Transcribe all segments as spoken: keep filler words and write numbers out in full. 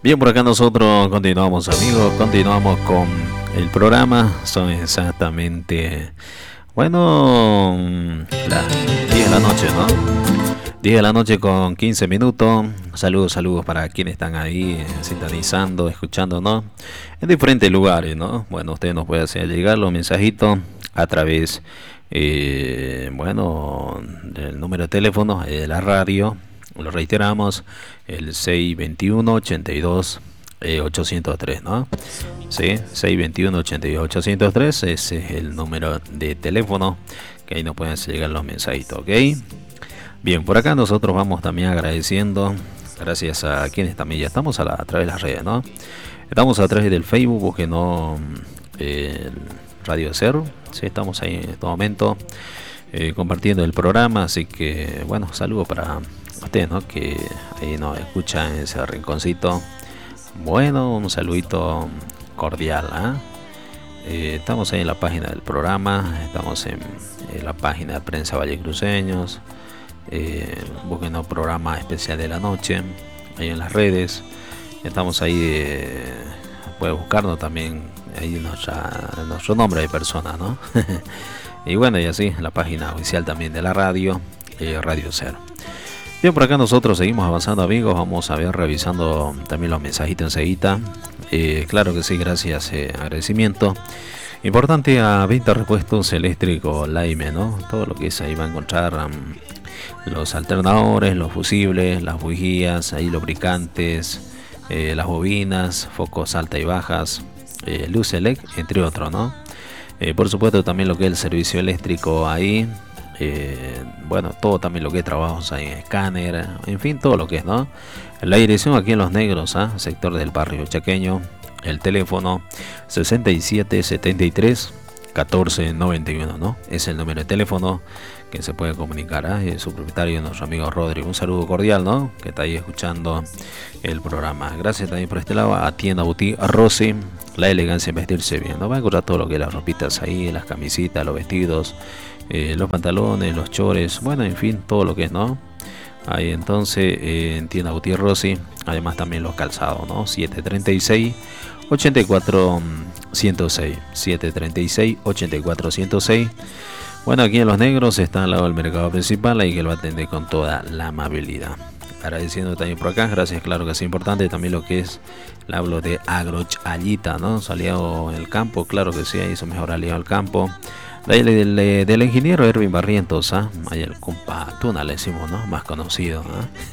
Bien, por acá nosotros continuamos, amigos, continuamos con el programa. Son exactamente, bueno, las diez de la noche, ¿no? diez de la noche con quince minutos. Saludos, saludos para quienes están ahí eh, sintonizando, escuchando, ¿no? En diferentes lugares, ¿no? Bueno, usted nos puede hacer llegar los mensajitos a través, eh, bueno, del número de teléfono eh, de la radio. Lo reiteramos, el seis veintiuno ochenta y dos eh, ochocientos tres, ¿no? Sí, seis veintiuno ochenta y dos ochocientos tres, ese es el número de teléfono que ahí nos pueden llegar los mensajitos, ¿ok? Bien, por acá nosotros vamos también agradeciendo, gracias a quienes también ya estamos a, la, a través de las redes, ¿no? Estamos a través del Facebook, búsquenos eh, Radio Cero, sí, estamos ahí en este momento eh, compartiendo el programa, así que, bueno, saludos para usted, ¿no? Que ahí nos escucha en ese rinconcito. Bueno, un saludito cordial, ¿eh? Eh, estamos ahí en la página del programa, estamos en, en la página de Prensa Vallecruceños. Eh, busquen el programa especial de la noche ahí en las redes. Estamos ahí, eh, puede buscarnos también ahí nuestra, nuestro nombre de persona, ¿no? Y bueno, y así la página oficial también de la radio, eh, Radio Cero. Bien, por acá nosotros seguimos avanzando, amigos. Vamos a ver, revisando también los mensajitos enseguida. Eh, claro que sí, gracias, eh, agradecimiento. Importante a Venta Repuestos Eléctricos Laime, ¿no? Todo lo que es ahí va a encontrar um, los alternadores, los fusibles, las bujías, ahí lubricantes, eh, las bobinas, focos altas y bajas, eh, luz L E D, entre otros, ¿no? Eh, por supuesto también lo que es el servicio eléctrico ahí. Eh, bueno, todo también lo que es trabajos ahí en escáner, en fin, todo lo que es, ¿no? La dirección aquí en Los Negros, ¿eh? Sector del barrio chaqueño. El teléfono sesenta y siete setenta y tres catorce noventa y uno, ¿no? Es el número de teléfono que se puede comunicar, ¿eh? Su propietario, nuestro amigo Rodrigo. Un saludo cordial, ¿no? Que está ahí escuchando el programa. Gracias también por este lado a Tienda Boutique Rossi, la elegancia en vestirse bien, ¿no? Va a encontrar todo lo que es las ropitas ahí, las camisitas, los vestidos, eh, los pantalones, los chores, bueno, en fin, todo lo que es, ¿no? Ahí entonces eh, en Tienda Boutique Rossi, además también los calzados, ¿no? siete treinta y seis ochenta y cuatro ciento seis, siete treinta y seis ochenta y cuatro ciento seis. Bueno, aquí en Los Negros está al lado del mercado principal, ahí que lo atende con toda la amabilidad. Agradeciendo también por acá, gracias, claro que es importante también lo que es, le hablo de Agrochallita, ¿no? Aliado en el campo, claro que sí, ahí hizo mejor aliado al campo. Del, del, del ingeniero Erwin Barrientos, ¿eh? Ahí el compa Tuna le decimos, ¿no? Más conocido,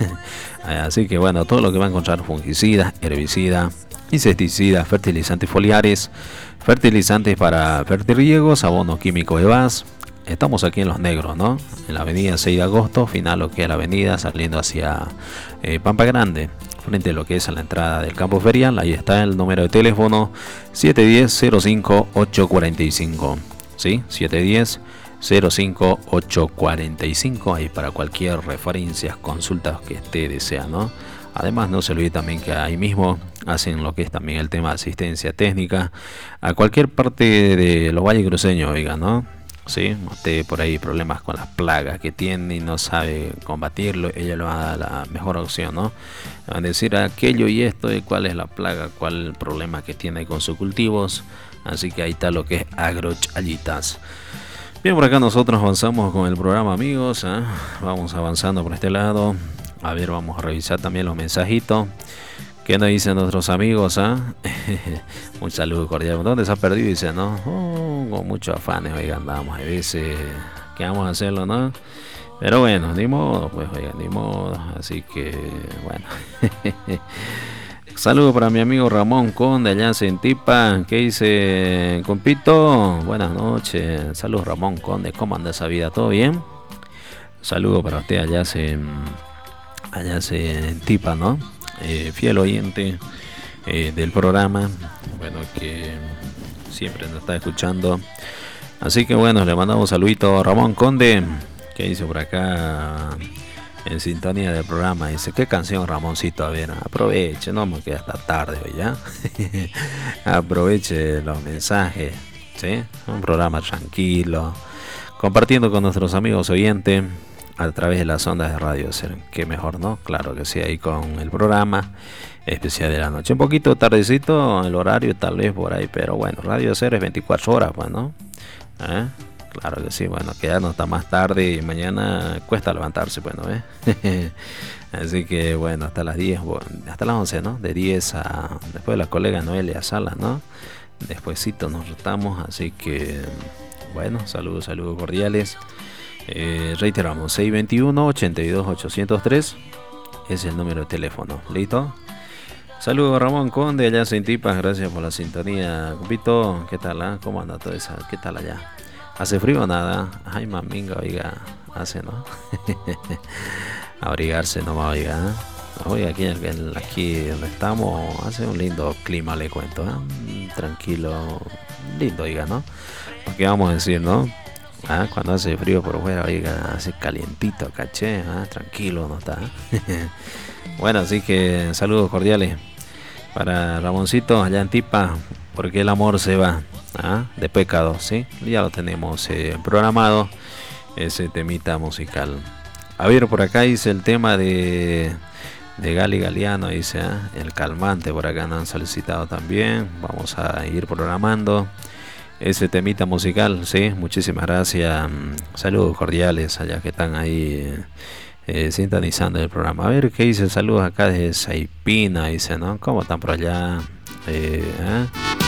¿eh? Así que bueno, todo lo que va a encontrar: fungicidas, herbicidas, insecticidas, fertilizantes foliares, fertilizantes para fertirriegos, abono químico de base. Estamos aquí en Los Negros, ¿no? En la avenida seis de agosto, final lo que es la avenida, saliendo hacia eh, Pampa Grande, frente a lo que es a la entrada del campo ferial. Ahí está el número de teléfono siete uno cero cero cinco ocho cuatro cinco, ¿sí? siete uno cero cero cinco ocho cuatro cinco, ahí para cualquier referencia, consultas que esté desea, ¿no? Además, no se olvide también que ahí mismo hacen lo que es también el tema de asistencia técnica a cualquier parte de los valles cruceños, oiga, ¿no? Sí, usted por ahí problemas con las plagas que tiene y no sabe combatirlo, ella le va a dar la mejor opción, ¿no? Le van a decir aquello y esto, y cuál es la plaga, cuál es el problema que tiene con sus cultivos. Así que ahí está lo que es Agrochallitas. Bien, por acá nosotros avanzamos con el programa, amigos, ¿eh? Vamos avanzando por este lado. A ver, vamos a revisar también los mensajitos. ¿Qué nos dicen nuestros amigos? ¿Eh? Un saludo cordial. ¿Dónde se ha perdido? Dice, ¿no? Oh, con muchos afanes, oiga, andamos a veces. ¿Qué vamos a hacerlo, no? Pero bueno, ni modo, pues, oiga, ni modo. Así que, bueno. Saludo para mi amigo Ramón Conde allá en Tipa. ¿Qué dice, compito? Buenas noches. Saludos, Ramón Conde. ¿Cómo anda esa vida? ¿Todo bien? Saludo para usted allá en, allá en Tipa, ¿no? Eh, fiel oyente eh, del programa, bueno, que siempre nos está escuchando. Así que bueno, le mandamos un saludito a Ramón Conde, que dice por acá en sintonía del programa. Dice, ¿qué canción, Ramoncito? A ver, aproveche, no me queda hasta tarde hoy, ¿ya? Aproveche los mensajes, ¿sí? Un programa tranquilo, compartiendo con nuestros amigos oyentes. a través de las ondas de Radio Ser. Qué mejor, ¿no? Claro que sí, ahí con el programa especial de la noche. Un poquito tardecito el horario, tal vez por ahí, pero bueno, Radio Ser es veinticuatro horas, pues, ¿no? ¿Eh? Claro que sí, bueno, quedarnos hasta más tarde y mañana cuesta levantarse, bueno, ¿eh? Así que bueno, hasta las diez, bueno, hasta las once, ¿no? De diez a... después de la colega Noelia Sala, ¿no? Despuésito nos rotamos, así que bueno, saludos, saludos cordiales. Eh, reiteramos, seis veintiuno, ochenta y dos, ochocientos tres es el número de teléfono, ¿listo? Saludos Ramón Conde, allá en Tipas, gracias por la sintonía. Compito, ¿qué tal? Eh? ¿Cómo anda todo eso? ¿Qué tal allá? ¿Hace frío o nada? Ay, maminga, oiga, hace, ¿no? Abrigarse nomás, oiga, ¿eh? Oiga, aquí, aquí donde estamos hace un lindo clima, le cuento, ¿eh? Tranquilo, lindo, oiga, ¿no? Porque vamos a decir, ¿no? Ah, cuando hace frío por fuera, oiga, hace calientito, caché, ¿ah? Tranquilo, ¿no está? Bueno, así que saludos cordiales para Ramoncito allá en Tipa, porque el amor se va, ¿ah? De pecado, ¿sí? Ya lo tenemos eh, programado, ese temita musical. A ver, por acá dice el tema de, de Gali Galiano, dice, ¿eh? El calmante, por acá nos han solicitado también. Vamos a ir programando ese temita musical, ¿sí? Muchísimas gracias. Saludos cordiales allá que están ahí eh, sintonizando el programa. A ver, ¿qué dice? Saludos acá desde Saipina, dice, ¿no? ¿Cómo están por allá? Eh, ¿eh?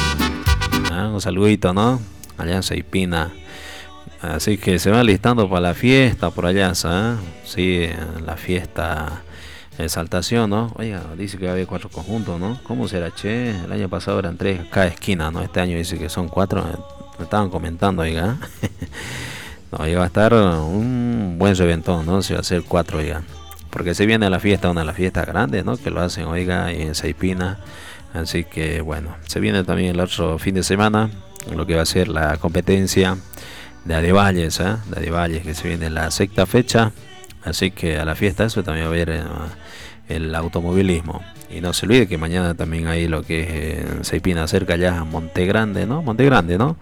Ah, un saludito, ¿no? Allá en Saipina. Así que se va listando para la fiesta por allá, ¿sabes? Sí, la fiesta de Exaltación, ¿no? Oiga, dice que había cuatro conjuntos, ¿no? ¿Cómo será, che? El año pasado eran tres cada esquina, ¿no? Este año dice que son cuatro. Me estaban comentando, oiga. No, iba a estar un buen reventón, ¿no? Se va a hacer cuatro, oiga. Porque se viene la fiesta, una de las fiestas grandes, ¿no? Que lo hacen, oiga, en Saipina. Así que, bueno, se viene también el otro fin de semana, lo que va a ser la competencia de Adevalles, ¿eh? De Adevalles, que se viene la sexta fecha, así que a la fiesta eso también va a haber eh, el automovilismo. Y no se olvide que mañana también hay lo que es eh, Saipina, cerca ya a Monte Grande, ¿no? Monte Grande, ¿no?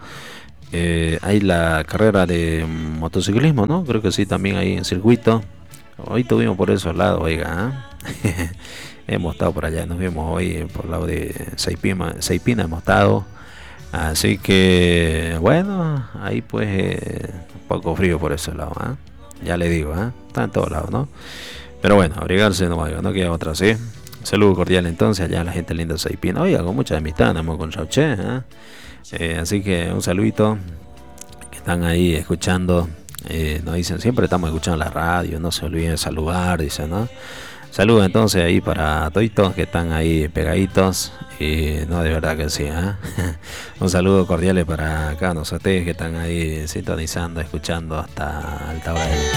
Eh, hay la carrera de motociclismo, ¿no? Creo que sí, también ahí en circuito. Hoy tuvimos por esos lados, oiga, ¿eh? Hemos estado por allá, nos vimos hoy por el lado de Saipina, Saipina hemos estado. Así que, bueno, ahí pues eh, un poco frío por ese lado, ¿eh? Ya le digo, ¿eh? Está en todos lados, ¿no? Pero bueno, abrigarse no vaya, no queda otra, ¿sí? Saludo cordial entonces allá a la gente linda de Saipina. Oiga, con mucha amistad andamos con Chauché, ¿eh? Eh, así que un saludito, que están ahí escuchando. Eh, nos dicen, siempre estamos escuchando la radio, no se olviden de saludar, dicen, ¿no? Saludos entonces ahí para toditos que están ahí pegaditos. Y no, de verdad que sí, ¿eh? Un saludo cordial para acá, no sé, ustedes que están ahí sintonizando, escuchando hasta alta hora del,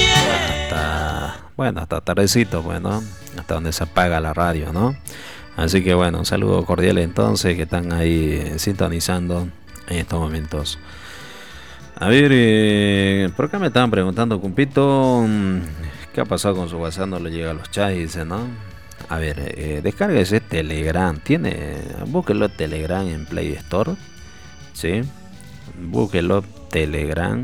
hasta, bueno, hasta tardecito, bueno, hasta donde se apaga la radio, ¿no? Así que bueno, un saludo cordial entonces que están ahí sintonizando en estos momentos. A ver, eh, por acá me estaban preguntando, Cumpito, ¿qué ha pasado con su WhatsApp? No le llega a los chats, dice, ¿no? A ver, eh, descárguese Telegram. Tiene, búsquelo Telegram en Play Store, ¿sí? Búsquelo Telegram.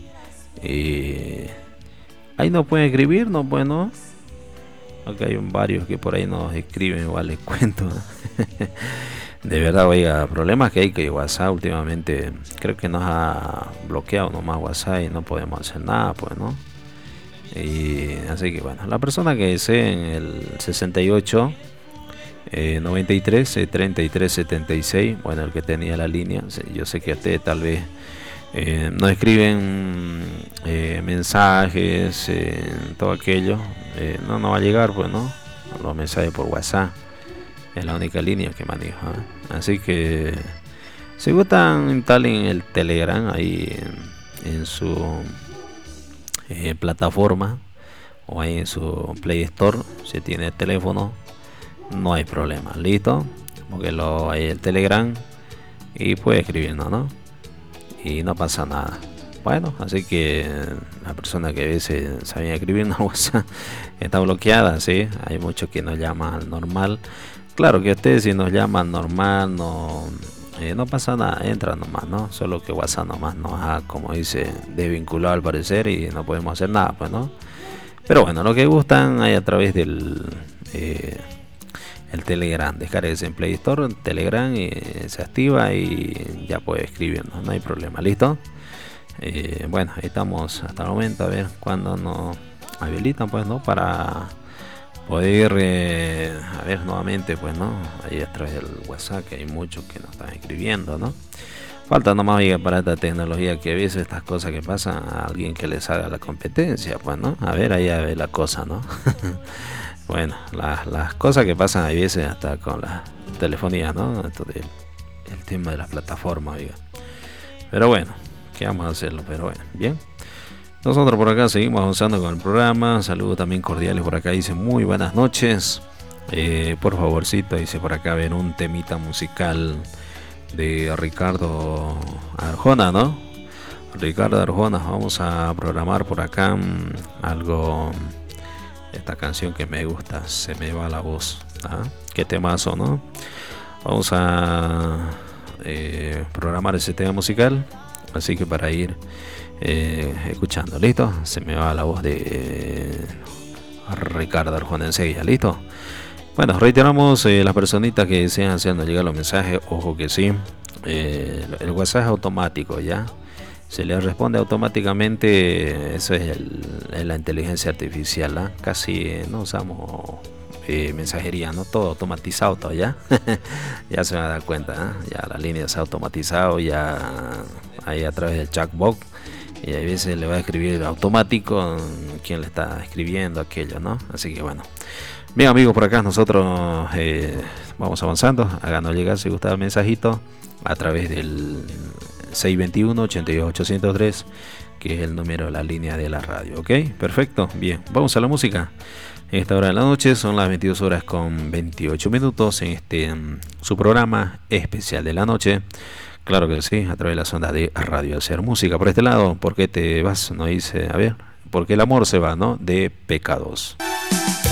Y ahí no pueden escribir, no, bueno. Acá hay varios que por ahí nos escriben, igual les cuento. De verdad, oiga, problemas que hay que WhatsApp últimamente, creo que nos ha bloqueado nomás WhatsApp y no podemos hacer nada, pues, ¿no? Y así que bueno, la persona que desee en el sesenta y ocho eh, noventa y tres eh, treinta y tres setenta y seis, bueno, el que tenía la línea, yo sé que ustedes tal vez eh, no escriben eh, mensajes, eh, todo aquello, eh, no nos va a llegar, pues, ¿no? Los mensajes por WhatsApp es la única línea que manejo, ¿eh? Así que si gustan, instalen el Telegram ahí en, en su eh, plataforma o ahí en su Play Store. Si tiene teléfono, no hay problema, listo, porque lo hay el Telegram y puede escribirnos, ¿no? Y no pasa nada. Bueno, así que la persona que a veces sabía escribir una WhatsApp está bloqueada, ¿sí? Hay muchos que nos llaman normal. Claro que ustedes si nos llaman normal, no, eh, no pasa nada, entra nomás, ¿no? Solo que WhatsApp nomás nos ha, como dice, desvinculado al parecer y no podemos hacer nada, pues, ¿no? Pero bueno, lo que gustan hay a través del eh, el Telegram. Descargues en Play Store, Telegram, y se activa y ya puede escribirnos, no hay problema. ¿Listo? Eh, bueno, ahí estamos hasta el momento. A ver cuándo nos habilitan, pues, ¿no? Para poder, eh, a ver, nuevamente, pues, ¿no? Ahí a través del WhatsApp, que hay muchos que nos están escribiendo, ¿no? Falta nomás, oiga, para esta tecnología, que a veces estas cosas que pasan a alguien que les haga la competencia, pues, ¿no? A ver, ahí a ver la cosa, ¿no? Bueno, las, las cosas que pasan a veces hasta con la telefonía, ¿no? Esto del el tema de las plataformas, oiga. Pero bueno, ¿qué vamos a hacerlo? Pero bueno, bien. Nosotros por acá seguimos avanzando con el programa. Saludos también cordiales por acá. Dice muy buenas noches. Eh, por favorcito, dice por acá, ven un temita musical de Ricardo Arjona, ¿no? Ricardo Arjona, vamos a programar por acá mmm, algo, esta canción que me gusta, Se me va la voz. ¿Ah? Qué temazo, ¿no? Vamos a eh, programar ese tema musical, así que para ir eh, escuchando, ¿listo? Se me va la voz de eh, Ricardo Arjona enseguida, ¿listo? Bueno, reiteramos, eh, las personitas que desean hacernos llegar los mensajes, ojo que sí, eh, el WhatsApp es automático, ¿ya? Se le responde automáticamente, eso es el, es la inteligencia artificial, ¿eh? Casi no usamos eh, mensajería, ¿no? Todo automatizado todavía, ya se van a dar cuenta, ¿eh? Ya la línea se ha automatizado, ya ahí a través del chatbot, y a veces le va a escribir automático quién le está escribiendo aquello, ¿no? Así que bueno. Bien, amigos, por acá nosotros eh, vamos avanzando. Háganos llegar si gusta el mensajito a través del seis dos uno, ocho dos ocho cero tres, que es el número de la línea de la radio. ¿Ok? Perfecto. Bien, vamos a la música. En esta hora de la noche son las veintidós horas con veintiocho minutos en este um, su programa especial de la noche. Claro que sí, a través de la sonda de Radio Hacer Música. Por este lado, ¿por qué te vas? No dice, a ver, porque el amor se va, ¿no? De Pecados.